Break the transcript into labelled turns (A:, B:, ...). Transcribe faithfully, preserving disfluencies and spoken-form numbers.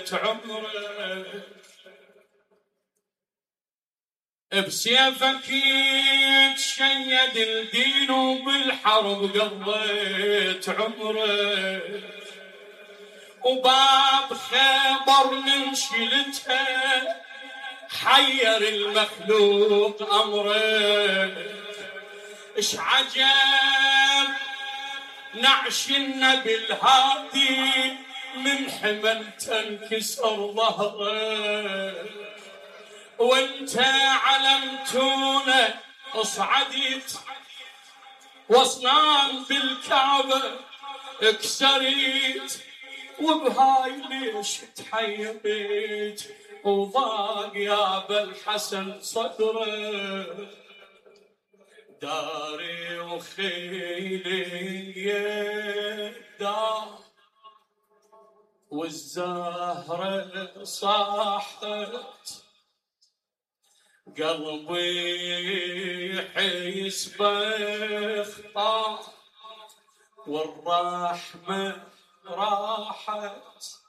A: عمره بسيفك يتشيد الدين وبالحرب قضيت عمره وباب خيبر من شلتها حير المخلوق أمره إش عجب نعش النبي الهادي من حمل تنكسر ظهره وانت علمتونا اصعدت واصنام بالكعبة اكسريت وبهاي ليش تحيرت وضاق يا ابا الحسن صدره داري وخيلي دار والزهرة صاحت قلبي حيسبخ طاح والرحمة راحت